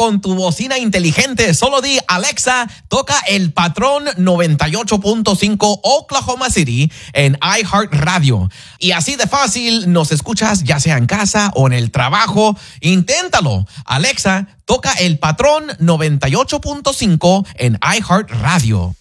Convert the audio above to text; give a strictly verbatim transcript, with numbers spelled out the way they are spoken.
con tu bocina inteligente. Solo di, Alexa, toca el patrón noventa y ocho punto cinco Oklahoma City en iHeartRadio. Y así de fácil nos escuchas ya sea en casa o en el trabajo. Inténtalo. Alexa, toca el patrón noventa y ocho punto cinco en iHeartRadio.